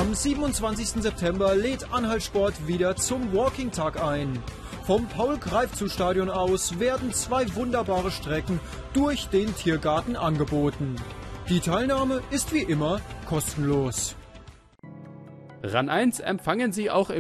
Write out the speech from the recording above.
Am 27. September lädt Anhaltsport wieder zum Walking-Tag ein. Vom Paul-Greifzu-Stadion aus werden 2 wunderbare Strecken durch den Tiergarten angeboten. Die Teilnahme ist wie immer kostenlos. RAN 1 empfangen Sie auch im